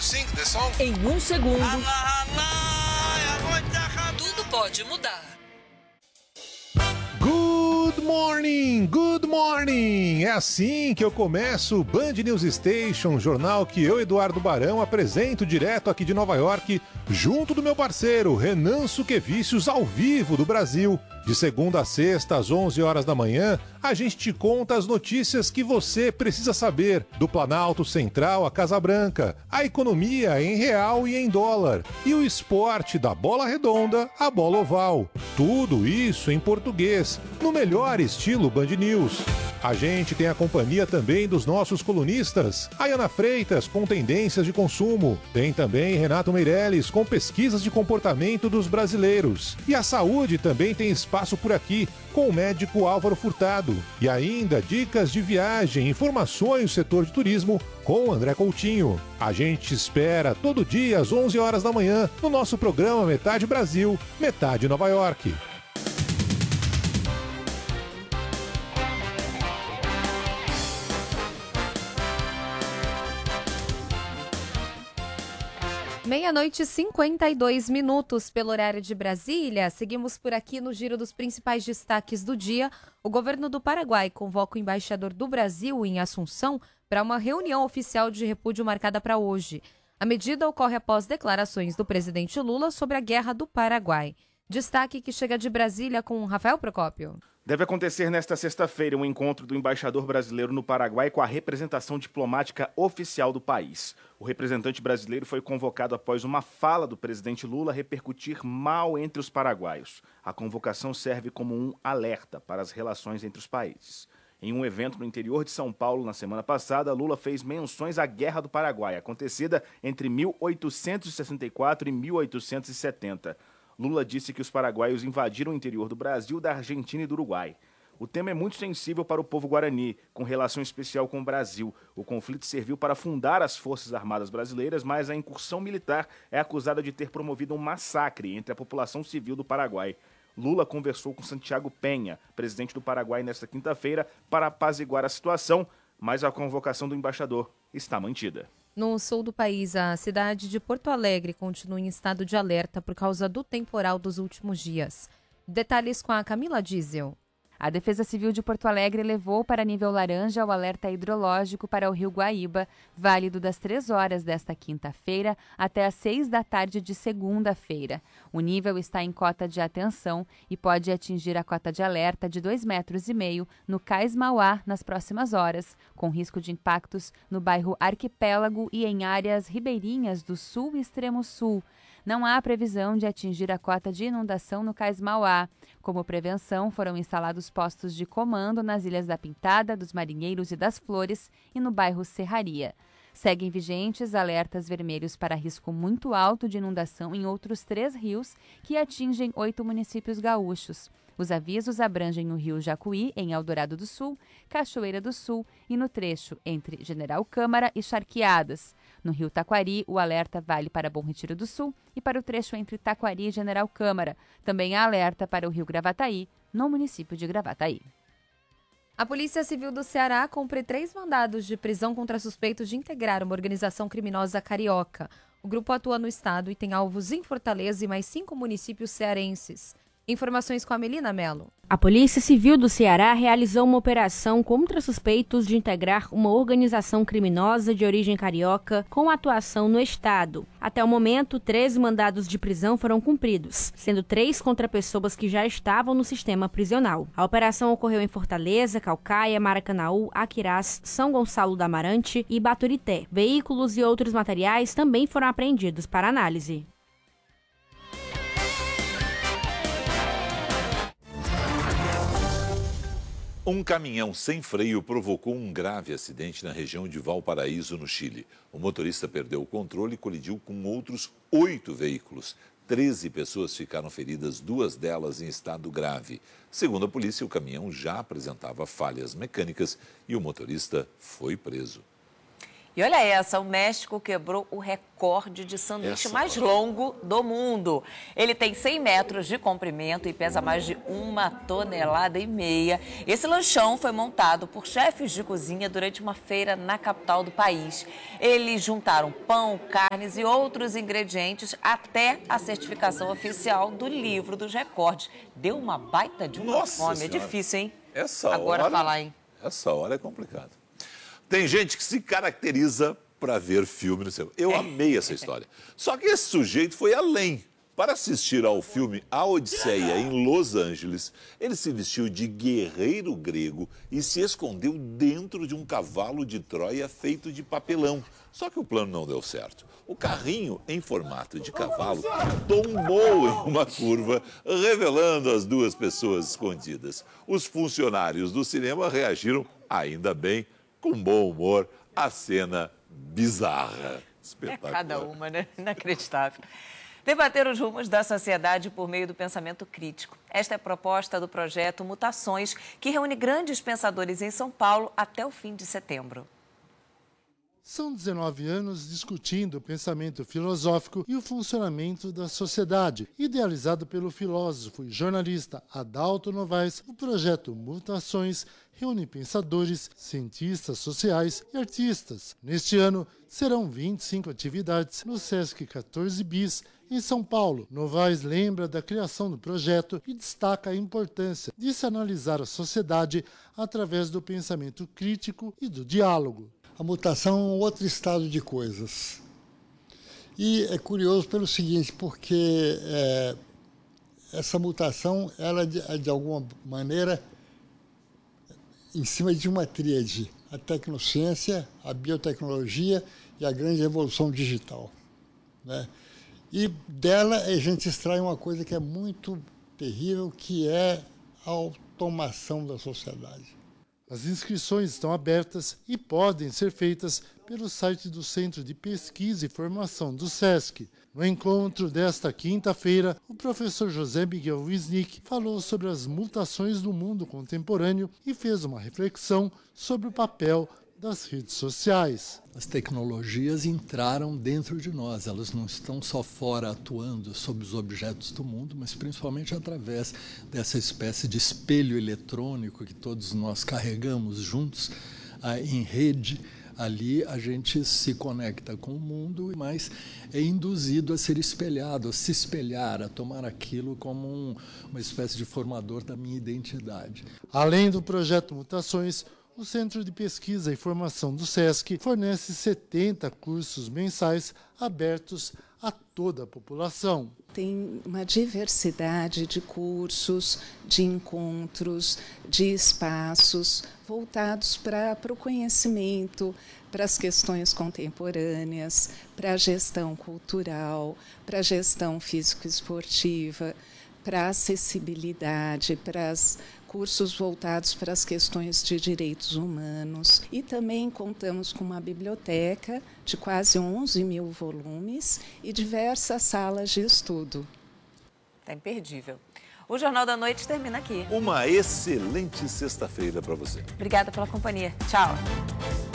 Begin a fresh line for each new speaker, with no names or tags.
sing the song?
Em um segundo,
Tudo pode mudar.
Good morning, good morning! É assim que eu começo o Band News Station, jornal que eu, Eduardo Barão, apresento direto aqui de Nova York, junto do meu parceiro Renan Suquevicius, ao vivo do Brasil. De segunda a sexta, às 11 horas da manhã, a gente te conta as notícias que você precisa saber do Planalto Central à Casa Branca, a economia em real e em dólar, e o esporte da bola redonda à bola oval. Tudo isso em português, no melhor estilo Band News. A gente tem a companhia também dos nossos colunistas, Ayana Freitas com tendências de consumo, tem também Renato Meirelles com pesquisas de comportamento dos brasileiros. E a saúde também tem espaço por aqui, com o médico Álvaro Furtado. E ainda dicas de viagem, informações do setor de turismo com o André Coutinho. A gente espera todo dia às 11 horas da manhã no nosso programa Metade Brasil, Metade Nova York.
Meia-noite e 52 minutos pelo horário de Brasília. Seguimos por aqui no giro dos principais destaques do dia. O governo do Paraguai convoca o embaixador do Brasil em Assunção para uma reunião oficial de repúdio marcada para hoje. A medida ocorre após declarações do presidente Lula sobre a guerra do Paraguai. Destaque que chega de Brasília com Rafael Procópio.
Deve acontecer nesta sexta-feira um encontro do embaixador brasileiro no Paraguai com a representação diplomática oficial do país. O representante brasileiro foi convocado após uma fala do presidente Lula repercutir mal entre os paraguaios. A convocação serve como um alerta para as relações entre os países. Em um evento no interior de São Paulo na semana passada, Lula fez menções à Guerra do Paraguai, acontecida entre 1864 e 1870. Lula disse que os paraguaios invadiram o interior do Brasil, da Argentina e do Uruguai. O tema é muito sensível para o povo guarani, com relação especial com o Brasil. O conflito serviu para fundar as Forças Armadas Brasileiras, mas a incursão militar é acusada de ter promovido um massacre entre a população civil do Paraguai. Lula conversou com Santiago Penha, presidente do Paraguai, nesta quinta-feira, para apaziguar a situação, mas a convocação do embaixador está mantida.
No sul do país, a cidade de Porto Alegre continua em estado de alerta por causa do temporal dos últimos dias. Detalhes com a Camila Diesel.
A Defesa Civil de Porto Alegre levou para nível laranja o alerta hidrológico para o Rio Guaíba, válido das 3 horas desta quinta-feira até às 6 da tarde de segunda-feira. O nível está em cota de atenção e pode atingir a cota de alerta de 2,5 metros no Cais Mauá nas próximas horas, com risco de impactos no bairro Arquipélago e em áreas ribeirinhas do sul e extremo sul. Não há previsão de atingir a cota de inundação no Cais Mauá. Como prevenção, foram instalados postos de comando nas Ilhas da Pintada, dos Marinheiros e das Flores e no bairro Serraria. Seguem vigentes alertas vermelhos para risco muito alto de inundação em outros 3 rios que atingem 8 municípios gaúchos. Os avisos abrangem o rio Jacuí, em Eldorado do Sul, Cachoeira do Sul e no trecho entre General Câmara e Charqueadas. No rio Taquari, o alerta vale para Bom Retiro do Sul e para o trecho entre Taquari e General Câmara. Também há alerta para o rio Gravataí, no município de Gravataí.
A Polícia Civil do Ceará cumpre 3 mandados de prisão contra suspeitos de integrar uma organização criminosa carioca. O grupo atua no estado e tem alvos em Fortaleza e mais 5 municípios cearenses. Informações com a Melina Mello.
A Polícia Civil do Ceará realizou uma operação contra suspeitos de integrar uma organização criminosa de origem carioca com atuação no estado. Até o momento, 13 mandados de prisão foram cumpridos, sendo 3 contra pessoas que já estavam no sistema prisional. A operação ocorreu em Fortaleza, Caucaia, Maracanaú, Aquirás, São Gonçalo do Amarante e Baturité. Veículos e outros materiais também foram apreendidos para análise.
Um caminhão sem freio provocou um grave acidente na região de Valparaíso, no Chile. O motorista perdeu o controle e colidiu com outros 8 veículos. 13 pessoas ficaram feridas, 2 delas em estado grave. Segundo a polícia, o caminhão já apresentava falhas mecânicas e o motorista foi preso.
E olha essa, o México quebrou o recorde de sanduíche mais longo do mundo. Ele tem 100 metros de comprimento e pesa mais de 1,5 toneladas. Esse lanchão foi montado por chefes de cozinha durante uma feira na capital do país. Eles juntaram pão, carnes e outros ingredientes até a certificação oficial do livro dos recordes. Deu uma baita de uma fome.
Senhora.
É difícil, hein?
Agora
falar, hein?
Essa hora é complicado. Tem gente que se caracteriza para ver filme no cinema. Eu amei essa história. Só que esse sujeito foi além. Para assistir ao filme A Odisseia em Los Angeles, ele se vestiu de guerreiro grego e se escondeu dentro de um cavalo de Troia feito de papelão. Só que o plano não deu certo. O carrinho, em formato de cavalo, tombou em uma curva, revelando as duas pessoas escondidas. Os funcionários do cinema reagiram, ainda bem, com bom humor, à cena bizarra. Espetacular.
É cada uma, né? Inacreditável. Debater os rumos da sociedade por meio do pensamento crítico. Esta é a proposta do projeto Mutações, que reúne grandes pensadores em São Paulo até o fim de setembro.
São 19 anos discutindo o pensamento filosófico e o funcionamento da sociedade. Idealizado pelo filósofo e jornalista Adalto Novaes, o projeto Mutações reúne pensadores, cientistas sociais e artistas. Neste ano, serão 25 atividades no Sesc 14 Bis, em São Paulo. Novaes lembra da criação do projeto e destaca a importância de se analisar a sociedade através do pensamento crítico e do diálogo.
A mutação é um outro estado de coisas. E é curioso pelo seguinte, porque essa mutação, ela de alguma maneira, em cima de uma tríade, a tecnociência, a biotecnologia e a grande revolução digital, né? E dela a gente extrai uma coisa que é muito terrível, que é a automação da sociedade.
As inscrições estão abertas e podem ser feitas pelo site do Centro de Pesquisa e Formação do SESC. No encontro desta quinta-feira, o professor José Miguel Wisnik falou sobre as mutações do mundo contemporâneo e fez uma reflexão sobre o papel das redes sociais.
As tecnologias entraram dentro de nós, elas não estão só fora atuando sobre os objetos do mundo, mas principalmente através dessa espécie de espelho eletrônico que todos nós carregamos juntos em rede. Ali a gente se conecta com o mundo, mas é induzido a ser espelhado, a se espelhar, a tomar aquilo como uma espécie de formador da minha identidade.
Além do projeto Mutações, o Centro de Pesquisa e Formação do SESC fornece 70 cursos mensais abertos a toda a população.
Tem uma diversidade de cursos, de encontros, de espaços voltados para o conhecimento, para as questões contemporâneas, para a gestão cultural, para a gestão físico-esportiva, para a acessibilidade, para os cursos voltados para as questões de direitos humanos. E também contamos com uma biblioteca de quase 11 mil volumes e diversas salas de estudo.
Está imperdível. O Jornal da Noite termina aqui.
Uma excelente sexta-feira para você.
Obrigada pela companhia. Tchau.